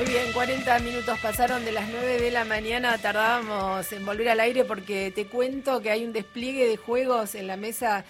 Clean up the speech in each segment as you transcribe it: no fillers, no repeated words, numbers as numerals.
Muy bien, 40 minutos pasaron de las 9 de la mañana, tardábamos en volver al aire porque te cuento que hay un despliegue de juegos en la mesa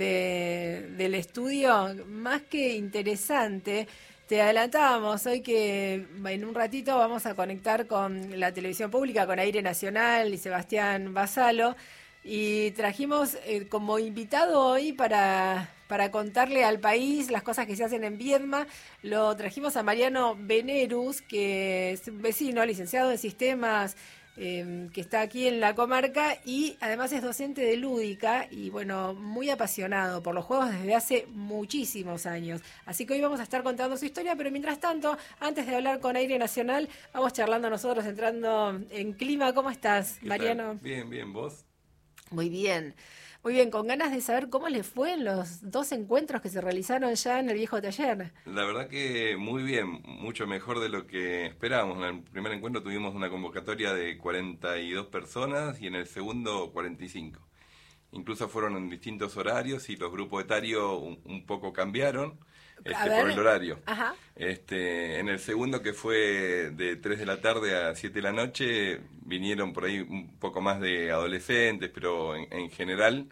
del estudio más que interesante. Te adelantábamos hoy que en un ratito vamos a conectar con la televisión pública, con Aire Nacional y Sebastián Basalo, y trajimos como invitado hoy para contarle al país las cosas que se hacen en Viedma. Lo trajimos a Mariano Venerus, que es un vecino, licenciado en sistemas, que está aquí en la comarca y además es docente de lúdica y bueno, muy apasionado por los juegos desde hace muchísimos años. Así que hoy vamos a estar contando su historia, pero mientras tanto, antes de hablar con Aire Nacional, vamos charlando nosotros, entrando en clima. ¿Cómo estás, Mariano? Bien, bien, ¿vos? Muy bien, con ganas de saber cómo les fue en los dos encuentros que se realizaron ya en el viejo taller. La verdad que muy bien, mucho mejor de lo que esperábamos. En el primer encuentro tuvimos una convocatoria de 42 personas y en el segundo 45. Incluso fueron en distintos horarios y los grupos etarios un poco cambiaron por el horario. Ajá. En el segundo, que fue de 3 de la tarde a 7 de la noche, vinieron por ahí un poco más de adolescentes, pero en general,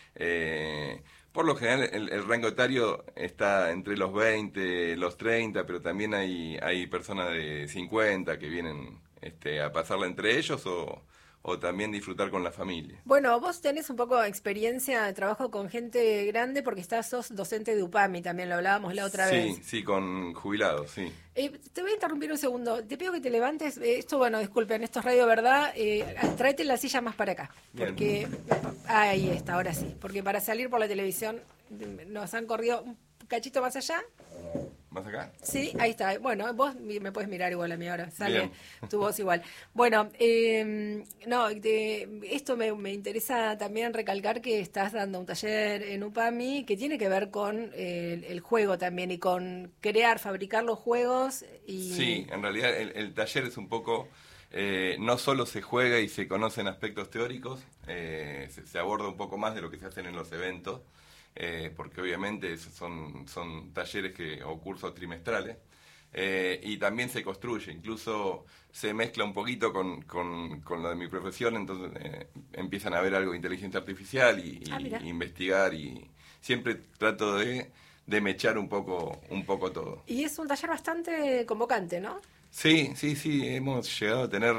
por lo general el rango etario está entre los 20, los 30, pero también hay personas de 50 que vienen a pasarla entre ellos o también disfrutar con la familia. Bueno, vos tenés un poco de experiencia de trabajo con gente grande porque sos docente de UPAMI, también lo hablábamos la otra vez. Sí, con jubilados, sí. Te voy a interrumpir un segundo. Te pido que te levantes. Esto, bueno, disculpen, esto es Radio Verdad. Tráete la silla más para acá. Porque ahí está, ahora sí. Porque para salir por la televisión nos han corrido un cachito más allá. ¿Más acá? Sí, ahí está. Bueno, vos me puedes mirar igual a mí ahora. Sale Bien. Tu voz igual. Bueno, esto me interesa también recalcar que estás dando un taller en UPAMI que tiene que ver con el juego también y con fabricar los juegos. Sí, en realidad el taller es un poco... no solo se juega y se conocen aspectos teóricos, se aborda un poco más de lo que se hacen en los eventos. Porque obviamente son talleres o cursos trimestrales, y también se construye, incluso se mezcla un poquito con lo de mi profesión, entonces empiezan a ver algo de inteligencia artificial y investigar, y siempre trato de mechar un poco todo. Y es un taller bastante convocante, ¿no? Sí, hemos llegado a tener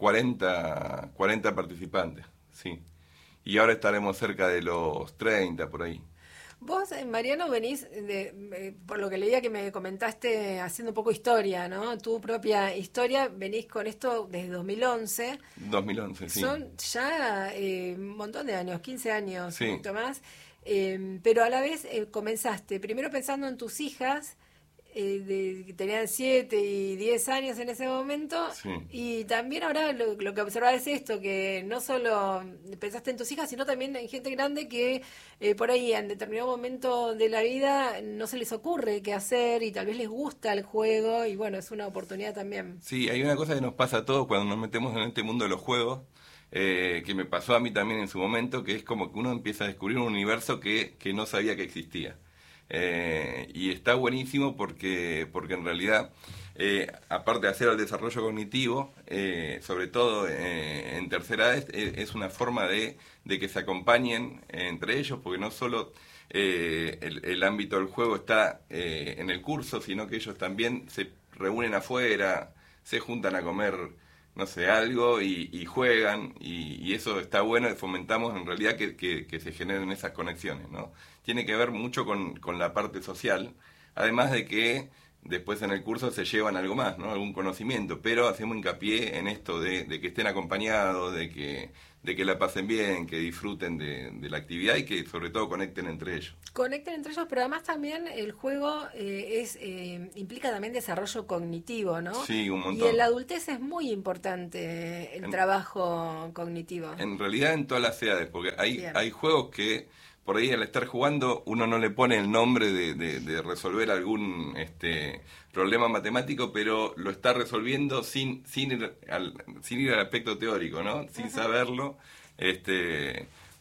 40 participantes, sí, y ahora estaremos cerca de los 30 por ahí. Vos, Mariano, venís, por lo que leía que me comentaste, haciendo un poco historia, ¿no? Tu propia historia, venís con esto desde 2011. 2011, sí. Son ya un montón de años, 15 años, sí. Un poquito más. Pero a la vez comenzaste, primero pensando en tus hijas, que tenían 7 y 10 años en ese momento, sí. Y también ahora lo que observás es esto, que no solo pensaste en tus hijas, sino también en gente grande que por ahí en determinado momento de la vida no se les ocurre qué hacer y tal vez les gusta el juego y bueno, es una oportunidad también. Sí, hay una cosa que nos pasa a todos cuando nos metemos en este mundo de los juegos, que me pasó a mí también en su momento, que es como que uno empieza a descubrir un universo que no sabía que existía. Y está buenísimo porque en realidad, aparte de hacer el desarrollo cognitivo, sobre todo en tercera edad, es una forma de que se acompañen entre ellos, porque no solo el ámbito del juego está en el curso, sino que ellos también se reúnen afuera, se juntan a comer, no sé, algo y juegan, y eso está bueno, y fomentamos en realidad que se generen esas conexiones, ¿no? Tiene que ver mucho con la parte social, además de que después en el curso se llevan algo más, ¿no? Algún conocimiento, pero hacemos hincapié en esto de que estén acompañados, de que la pasen bien, que disfruten de la actividad y que sobre todo conecten entre ellos. Conecten entre ellos, pero además también el juego implica también desarrollo cognitivo, ¿no? Sí, un montón. Y en la adultez es muy importante el trabajo cognitivo. En realidad en todas las edades, porque hay juegos que por ahí al estar jugando uno no le pone el nombre de resolver algún problema matemático, pero lo está resolviendo sin ir al aspecto teórico, ¿no? Sin saberlo.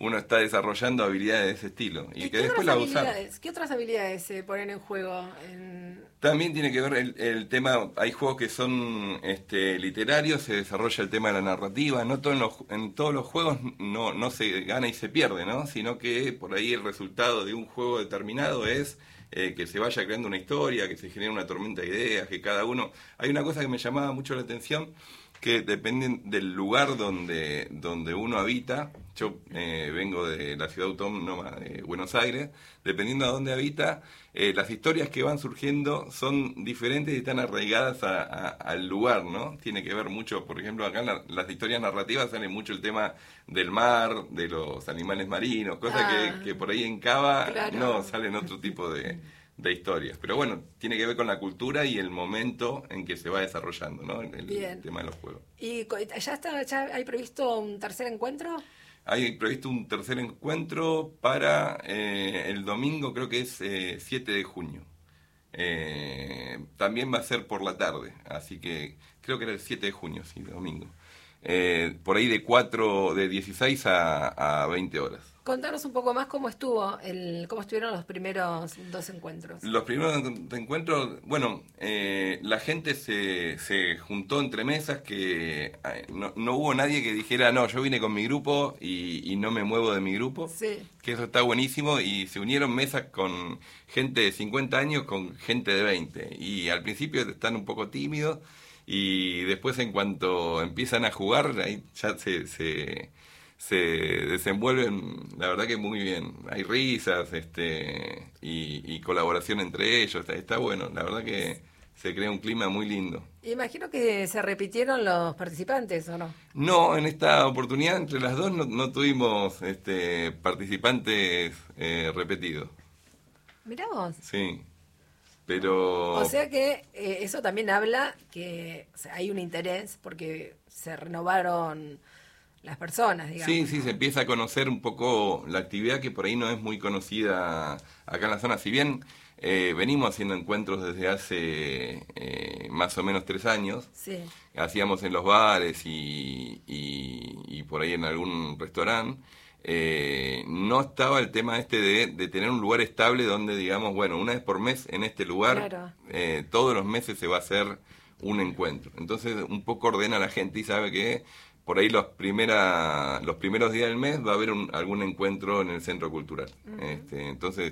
uno está desarrollando habilidades de ese estilo y que después la va a usar. ¿Qué otras habilidades se ponen en juego? También tiene que ver el tema, hay juegos que son literarios, se desarrolla el tema de la narrativa, no en todos los juegos no se gana y se pierde, ¿no? Sino que por ahí el resultado de un juego determinado es que se vaya creando una historia, que se genere una tormenta de ideas, que cada uno... Hay una cosa que me llamaba mucho la atención, que dependen del lugar donde uno habita. Yo vengo de la ciudad autónoma de Buenos Aires. Dependiendo de dónde habita, las historias que van surgiendo son diferentes y están arraigadas al lugar, ¿no? Tiene que ver mucho, por ejemplo, acá en las historias narrativas sale mucho el tema del mar, de los animales marinos, cosas que por ahí en Cava claro. No salen otro tipo de historias. Pero bueno, tiene que ver con la cultura y el momento en que se va desarrollando, ¿no? El tema de los juegos. ¿Y ya hay previsto un tercer encuentro? Hay previsto un tercer encuentro para el domingo, creo que es 7 de junio. También va a ser por la tarde, así que creo que era el 7 de junio, sí, domingo. Por ahí de 16 a 20 horas. Contanos un poco más cómo estuvieron los primeros 2 encuentros. Los primeros encuentros, bueno, la gente se juntó entre mesas, que no hubo nadie que dijera, no, yo vine con mi grupo y no me muevo de mi grupo, sí. Que eso está buenísimo, y se unieron mesas con gente de 50 años con gente de 20, y al principio están un poco tímidos, y después en cuanto empiezan a jugar, ahí ya se desenvuelven, la verdad que muy bien. Hay risas y colaboración entre ellos, está bueno, la verdad que se crea un clima muy lindo. Imagino que se repitieron los participantes, ¿o no? No, en esta oportunidad entre las dos no tuvimos participantes repetidos. Mirá vos. Sí, pero... O sea que eso también habla que hay un interés porque se renovaron las personas, digamos. Sí, se empieza a conocer un poco la actividad, que por ahí no es muy conocida acá en la zona. Si bien venimos haciendo encuentros desde hace más o menos 3 años, sí. Hacíamos en los bares y por ahí en algún restaurante, no estaba el tema de tener un lugar estable donde, digamos, bueno, una vez por mes en este lugar, claro. Todos los meses se va a hacer un encuentro. Entonces un poco ordena a la gente y sabe que por ahí los primeros días del mes va a haber algún encuentro en el centro cultural. Uh-huh. Entonces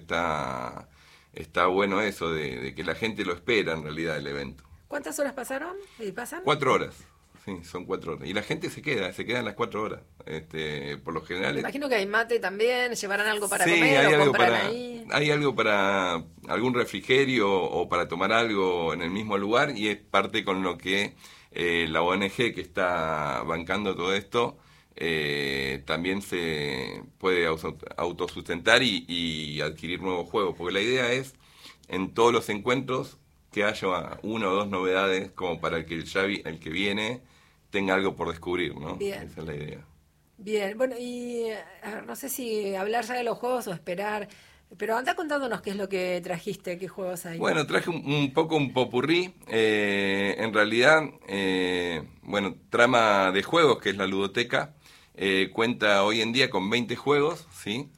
está bueno eso de que la gente lo espera en realidad el evento. ¿Cuántas horas pasaron? ¿Y pasan? 4 horas. Sí, son 4 horas. Y la gente se quedan las 4 horas. Por lo general. Me imagino que hay mate también, llevarán algo para comer o compran ahí. Hay algo para algún refrigerio o para tomar algo en el mismo lugar, y es parte con lo que la ONG que está bancando todo esto también se puede autosustentar y adquirir nuevos juegos, porque la idea es en todos los encuentros que haya 1 o 2 novedades como para que el que viene tenga algo por descubrir, ¿no? Bien. Esa es la idea. Bien, bueno, y no sé si hablar ya de los juegos o esperar, pero anda contándonos qué es lo que trajiste, qué juegos hay. Bueno, traje un poco un popurrí, en realidad, bueno, Trama de Juegos, que es la ludoteca, cuenta hoy en día con 20 juegos, ¿sí?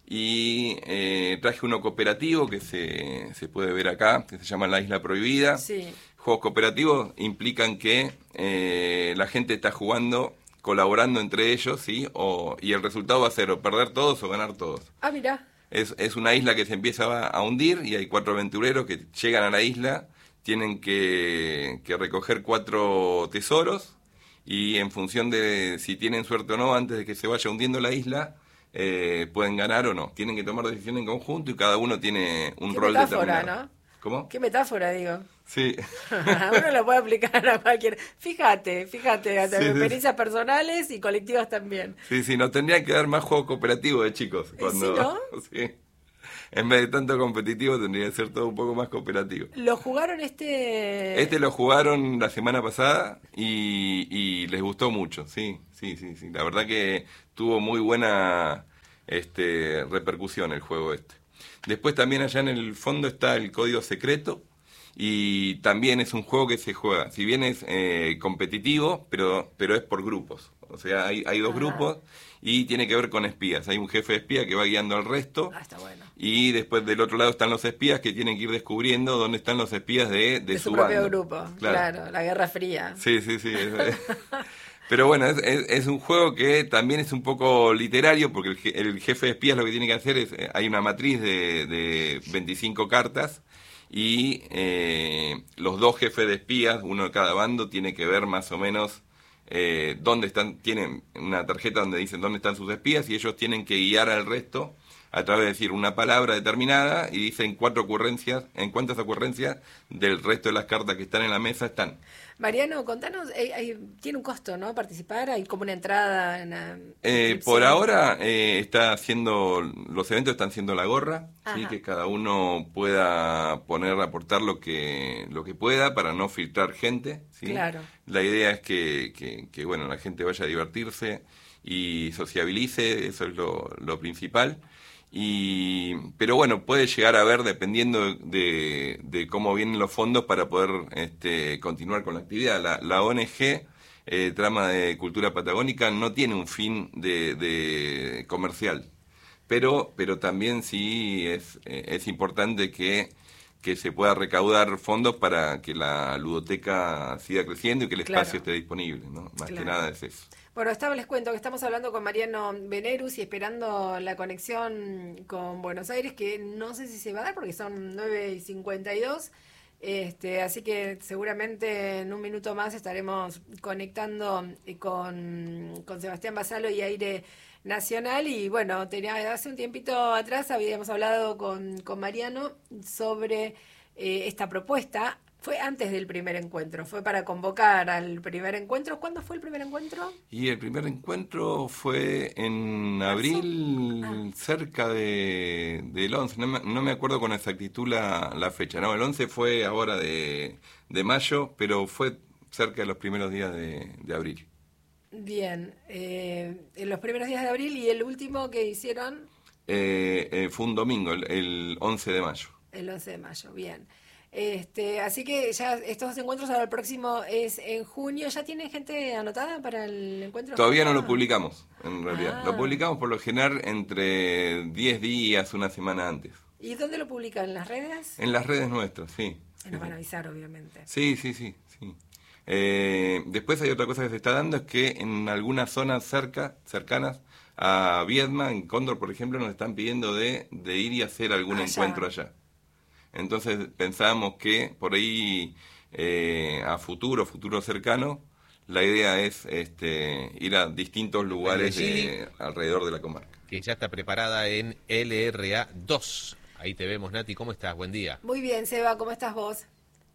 Y traje uno cooperativo que se puede ver acá, que se llama La Isla Prohibida. Sí. Juegos cooperativos implican que la gente está jugando, colaborando entre ellos, ¿sí? Y el resultado va a ser o perder todos o ganar todos. Ah, mirá. Es una isla que se empieza a hundir y hay 4 aventureros que llegan a la isla, tienen que recoger 4 tesoros, y en función de si tienen suerte o no antes de que se vaya hundiendo la isla, pueden ganar o no. Tienen que tomar decisiones en conjunto y cada uno tiene un rol determinado. ¿No? ¿Cómo? Qué metáfora, digo. Sí. Uno lo puede aplicar a cualquier... Fíjate, experiencias personales y colectivas también. Sí, nos tendrían que dar más juegos cooperativos de chicos. ¿Sí, no? Sí. En vez de tanto competitivo tendría que ser todo un poco más cooperativo. ¿Lo jugaron lo jugaron la semana pasada y les gustó mucho, sí. La verdad que tuvo muy buena repercusión el juego este. Después también allá en el fondo está el Código Secreto, y también es un juego que se juega, si bien es competitivo, pero es por grupos. O sea, hay dos grupos y tiene que ver con espías. Hay un jefe de espía que va guiando al resto. Está bueno. Y después del otro lado están los espías que tienen que ir descubriendo dónde están los espías de su propio bando. grupo, claro, la Guerra Fría. Sí. Pero bueno, es un juego que también es un poco literario, porque el jefe de espías lo que tiene que hacer es, hay una matriz de 25 cartas, y los dos jefes de espías, uno de cada bando, tiene que ver más o menos dónde están, tienen una tarjeta donde dicen dónde están sus espías, y ellos tienen que guiar al resto a través de decir una palabra determinada, y dicen en cuántas ocurrencias del resto de las cartas que están en la mesa están. Mariano, contanos, tiene un costo, ¿no? Participar, hay como una entrada. Por ahora los eventos están siendo la gorra, ¿sí? Que cada uno pueda aportar lo que pueda para no filtrar gente, ¿sí? Claro. La idea es que bueno, la gente vaya a divertirse y sociabilice, eso es lo principal. Pero bueno, puede llegar a haber, dependiendo de cómo vienen los fondos, para poder continuar con la actividad. La ONG Trama de Cultura Patagónica no tiene un fin de comercial, pero también sí es importante que se pueda recaudar fondos para que la ludoteca siga creciendo y que el espacio esté disponible, ¿no? Más que nada es eso. Bueno, les cuento que estamos hablando con Mariano Venerus y esperando la conexión con Buenos Aires, que no sé si se va a dar porque son 9:52. Así que seguramente en un minuto más estaremos conectando con Sebastián Basalo y Aire Nacional. Y bueno, hace un tiempito atrás habíamos hablado con Mariano sobre esta propuesta. Fue antes del primer encuentro, fue para convocar al primer encuentro. ¿Cuándo fue el primer encuentro? Y el primer encuentro fue en abril, cerca del 11. No me acuerdo con exactitud la fecha. No, el 11 fue ahora de mayo, pero fue cerca de los primeros días de abril. Bien, en los primeros días de abril. ¿Y el último que hicieron? Fue un domingo, el 11 de mayo. El 11 de mayo, bien. Así que ya estos dos encuentros, ahora el próximo es en junio. ¿Ya tienen gente anotada para el encuentro? Todavía no lo publicamos, en realidad. Lo publicamos por lo general entre 10 días, una semana antes. ¿Y dónde lo publican? ¿En las redes? En las redes nuestras, sí. Nos van a avisar, obviamente. Sí. Después hay otra cosa que se está dando, es que en algunas zonas cercanas a Viedma, en Cóndor, por ejemplo, nos están pidiendo de ir y hacer algún encuentro allá. Entonces pensábamos que por ahí a futuro cercano, la idea es ir a distintos lugares alrededor de la comarca. Que ya está preparada en LRA 2. Ahí te vemos, Nati. ¿Cómo estás? Buen día. Muy bien, Seba. ¿Cómo estás vos?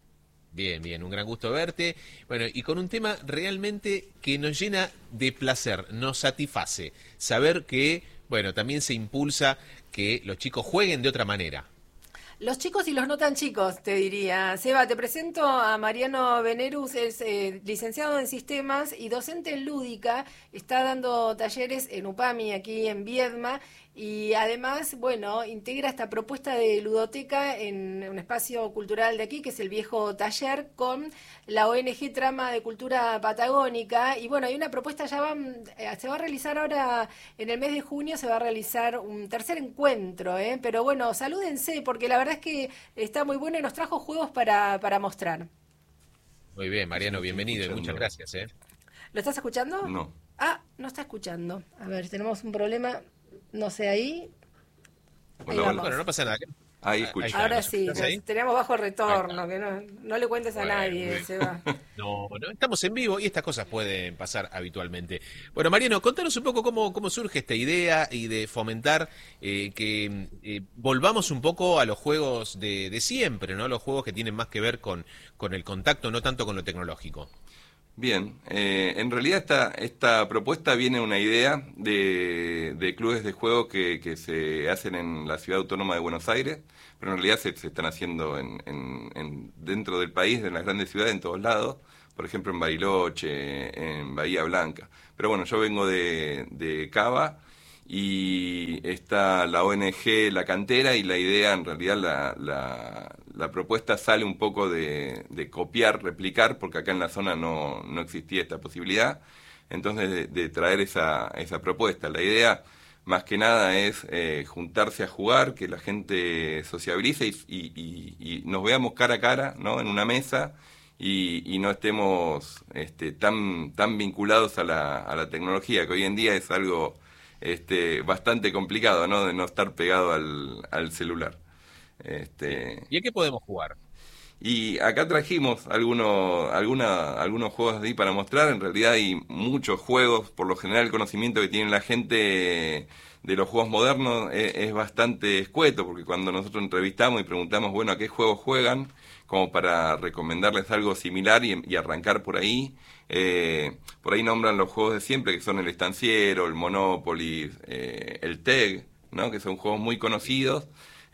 Bien, un gran gusto verte. Bueno, y con un tema realmente que nos llena de placer, nos satisface. Saber que, bueno, también se impulsa que los chicos jueguen de otra manera. Los chicos y los no tan chicos, te diría. Seba, te presento a Mariano Venerus, es licenciado en sistemas y docente en lúdica, está dando talleres en UPAMI, aquí en Viedma, y además, bueno, integra esta propuesta de ludoteca en un espacio cultural de aquí, que es el Viejo Taller, con la ONG Trama de Cultura Patagónica. Y bueno, hay una propuesta, se va a realizar ahora, en el mes de junio, se va a realizar un tercer encuentro, pero bueno, salúdense, porque la verdad es que está muy bueno y nos trajo juegos para mostrar. Muy bien, Mariano, bienvenido y muchas gracias. ¿Lo estás escuchando? No. No está escuchando. A ver, tenemos un problema. No sé, ahí. Bueno, no pasa nada. Ahí escucha. Ahora sí, tenemos bajo retorno, que no le cuentes a nadie, Seba. No, estamos en vivo y estas cosas pueden pasar habitualmente. Bueno, Mariano, contanos un poco cómo surge esta idea y de fomentar que volvamos un poco a los juegos de siempre, ¿no? Los juegos que tienen más que ver con el contacto, no tanto con lo tecnológico. Bien, en realidad esta propuesta viene de una idea de clubes de juego que se hacen en la Ciudad Autónoma de Buenos Aires, pero en realidad se están haciendo dentro del país, en las grandes ciudades, en todos lados, por ejemplo en Bariloche, en Bahía Blanca. Pero bueno, yo vengo de Cava y está la ONG La Cantera, y la idea, en realidad, la propuesta sale un poco de copiar, replicar, porque acá en la zona no existía esta posibilidad, entonces de traer esa propuesta. La idea, más que nada, es juntarse a jugar, que la gente sociabilice y nos veamos cara a cara, ¿no? En una mesa y no estemos tan vinculados a la tecnología, que hoy en día es algo bastante complicado, ¿no? De no estar pegado al celular. ¿Y en qué podemos jugar? Y acá trajimos algunos juegos ahí para mostrar. En realidad hay muchos juegos. Por lo general el conocimiento que tiene la gente de los juegos modernos es bastante escueto, porque cuando nosotros entrevistamos y preguntamos, bueno, ¿a qué juegos juegan? Como para recomendarles algo similar y arrancar por ahí. Por ahí nombran los juegos de siempre, que son el Estanciero, el Monopoly, el TEG, ¿no? Que son juegos muy conocidos.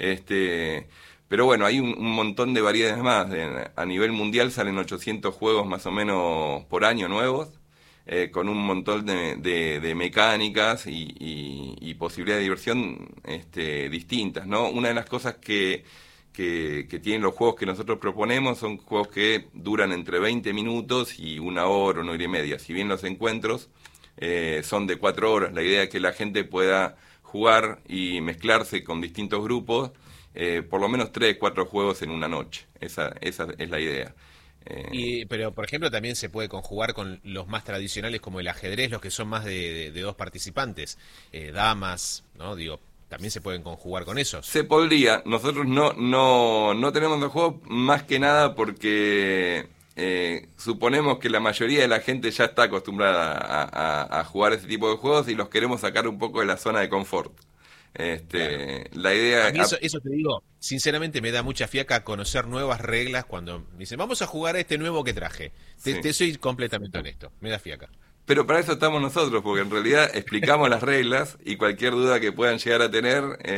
Pero bueno, hay un montón de variedades más. A nivel mundial salen 800 juegos más o menos por año nuevos, con un montón de mecánicas y posibilidades de diversión distintas, ¿no? Una de las cosas que tienen los juegos que nosotros proponemos son juegos que duran entre 20 minutos y 1 hora, 1 hora y media. Si bien los encuentros son de 4 horas, la idea es que la gente pueda jugar y mezclarse con distintos grupos, por lo menos 3, 4 juegos en una noche. Esa es la idea. Pero, por ejemplo, también se puede conjugar con los más tradicionales como el ajedrez, los que son más de 2 participantes, damas, ¿no? Digo, también se pueden conjugar con esos. Se podría. Nosotros no tenemos los juegos más que nada porque suponemos que la mayoría de la gente ya está acostumbrada a jugar ese tipo de juegos y los queremos sacar un poco de la zona de confort. Claro. La idea... A mí eso te digo, sinceramente me da mucha fiaca conocer nuevas reglas cuando me dicen, vamos a jugar a este nuevo que traje. Sí. Te soy completamente honesto, me da fiaca. Pero para eso estamos nosotros, porque en realidad explicamos las reglas y cualquier duda que puedan llegar a tener...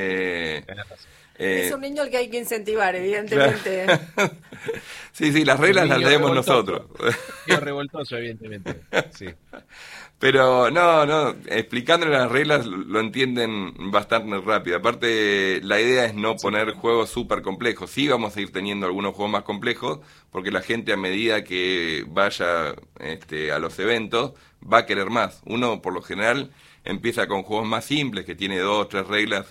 es un niño al que hay que incentivar, evidentemente. Claro. Sí, las reglas las leemos nosotros. Niño revoltoso, evidentemente. Sí. Pero no, explicándole las reglas lo entienden bastante rápido. Aparte, la idea es no poner juegos súper complejos. Sí vamos a ir teniendo algunos juegos más complejos, porque la gente a medida que vaya a los eventos va a querer más. Uno, por lo general, empieza con juegos más simples, que tiene 2, 3 reglas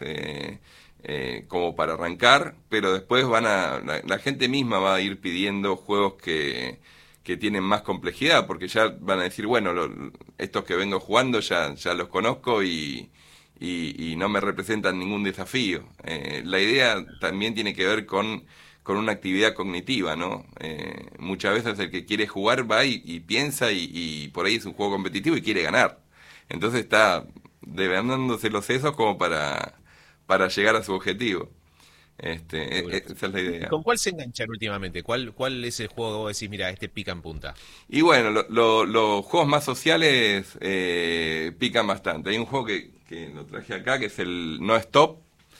como para arrancar, pero después la gente misma va a ir pidiendo juegos que tienen más complejidad, porque ya van a decir, bueno, estos que vengo jugando ya los conozco y no me representan ningún desafío. La idea también tiene que ver con una actividad cognitiva, ¿no? Muchas veces el que quiere jugar va y piensa y por ahí es un juego competitivo y quiere ganar. Entonces está devandándose los sesos como para llegar a su objetivo. Esa es la idea. ¿Con cuál se enganchan últimamente? ¿Cuál es el juego que vos decís, mira, este pica en punta? Y bueno, los juegos más sociales pican bastante. Hay un juego que lo traje acá, que es el No Stop,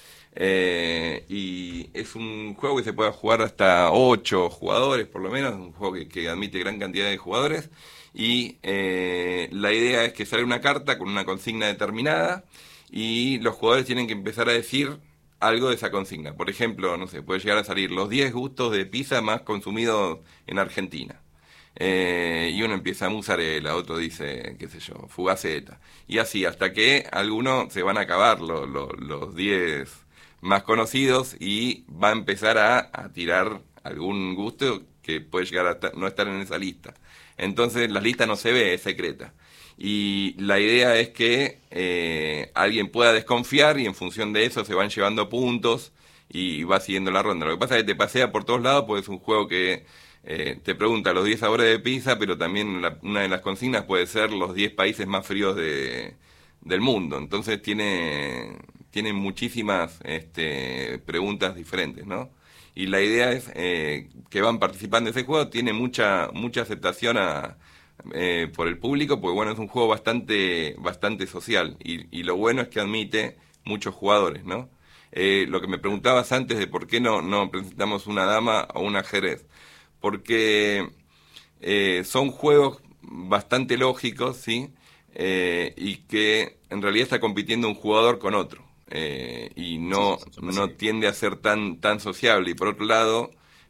y es un juego que se puede jugar hasta 8 jugadores, por lo menos, un juego que admite gran cantidad de jugadores, y la idea es que sale una carta con una consigna determinada, y los jugadores tienen que empezar a decir algo de esa consigna. Por ejemplo, no sé, puede llegar a salir los 10 gustos de pizza más consumidos en Argentina. Y uno empieza mozzarella, otro dice, qué sé yo, fugaceta. Y así, hasta que algunos se van a acabar los 10 más conocidos y va a empezar a tirar algún gusto que puede llegar a no estar en esa lista. Entonces la lista no se ve, es secreta. Y la idea es que alguien pueda desconfiar y en función de eso se van llevando puntos y va siguiendo la ronda. Lo que pasa es que te pasea por todos lados porque es un juego que te pregunta los 10 sabores de pizza, pero también una de las consignas puede ser los 10 países más fríos del mundo. Entonces tiene muchísimas preguntas diferentes, ¿no? Y la idea es que van participando en ese juego, tiene mucha aceptación por el público, porque bueno, es un juego bastante social y lo bueno es que admite muchos jugadores, ¿no? Lo que me preguntabas antes de por qué no presentamos una dama o un ajedrez, porque son juegos bastante lógicos, ¿sí? Y que en realidad está compitiendo un jugador con otro, y no tiende a ser tan sociable. Y por otro lado,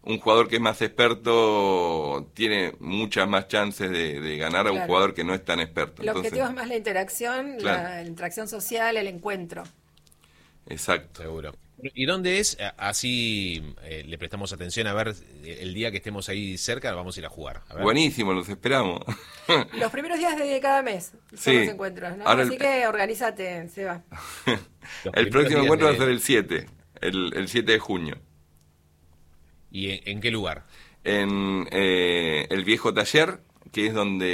un jugador que es más experto tiene muchas más chances de ganar a un jugador que no es tan experto. El objetivo es más la interacción, la interacción social, el encuentro. Exacto. Seguro. ¿Y dónde es? Así le prestamos atención a ver el día que estemos ahí cerca, vamos a ir a jugar. A ver. Buenísimo, los esperamos. Los primeros días de cada mes son los encuentros, ¿no? Así que organízate, Seba. El próximo encuentro va a ser el 7, el 7 de junio. ¿Y en qué lugar? En el viejo taller, que es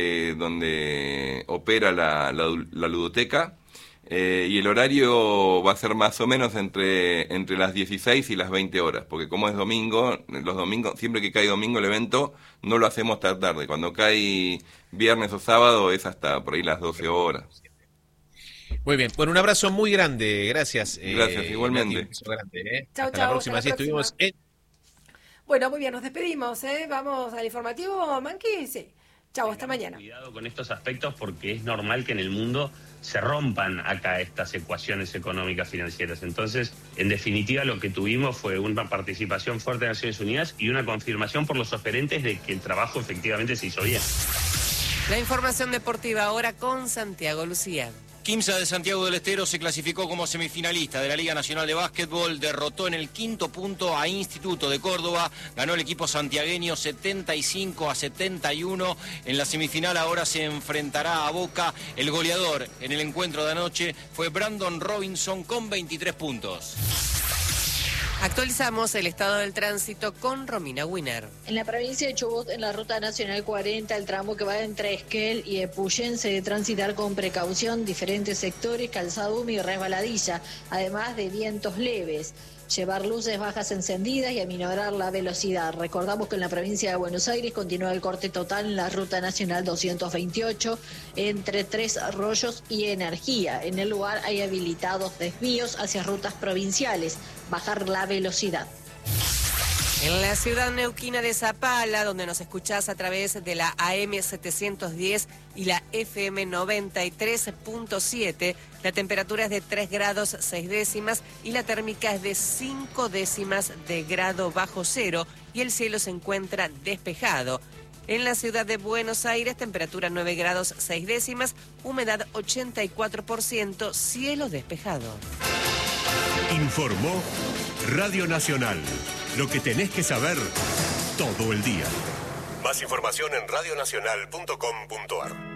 donde opera la ludoteca. Y el horario va a ser más o menos entre las 16 y las 20 horas, porque como es domingo, los domingos, siempre que cae domingo el evento, no lo hacemos tan tarde. Cuando cae viernes o sábado es hasta por ahí las 12 horas. Muy bien, bueno, un abrazo muy grande, gracias. Gracias, igualmente. Nati, un abrazo grande, Chau, hasta la próxima, así estuvimos en... Bueno, muy bien, nos despedimos, Vamos al informativo, Manqui, sí. Chau, hasta mañana. Cuidado con estos aspectos porque es normal que en el mundo se rompan acá estas ecuaciones económicas financieras. Entonces, en definitiva, lo que tuvimos fue una participación fuerte de Naciones Unidas y una confirmación por los oferentes de que el trabajo efectivamente se hizo bien. La información deportiva ahora con Santiago Lucía. Quimsa de Santiago del Estero se clasificó como semifinalista de la Liga Nacional de Básquetbol, derrotó en el quinto punto a Instituto de Córdoba, ganó el equipo santiagueño 75-71, en la semifinal ahora se enfrentará a Boca, el goleador en el encuentro de anoche fue Brandon Robinson con 23 puntos. Actualizamos el estado del tránsito con Romina Winer. En la provincia de Chubut, en la ruta nacional 40, el tramo que va entre Esquel y Epuyén se debe transitar con precaución, diferentes sectores, calzado húmedo y resbaladiza, además de vientos leves. Llevar luces bajas encendidas y aminorar la velocidad. Recordamos que en la provincia de Buenos Aires continúa el corte total en la ruta nacional 228 entre Tres Arroyos y Energía. En el lugar hay habilitados desvíos hacia rutas provinciales. Bajar la velocidad. En la ciudad neuquina de Zapala, donde nos escuchás a través de la AM 710 y la FM 93.7, la temperatura es de 3 grados 6 décimas y la térmica es de 5 décimas de grado bajo cero y el cielo se encuentra despejado. En la ciudad de Buenos Aires, temperatura 9 grados 6 décimas, humedad 84%, cielo despejado. Informó Radio Nacional. Lo que tenés que saber todo el día. Más información en radionacional.com.ar.